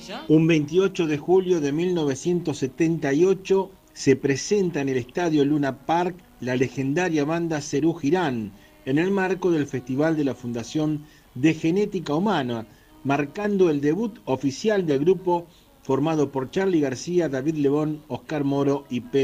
Un 28 de julio de 1978 se presenta en el Estadio Luna Park la legendaria banda Serú Girán, en el marco del Festival de la Fundación de Genética Humana, marcando el debut oficial del grupo formado por Charly García, David Lebón, Oscar Moro y Pedro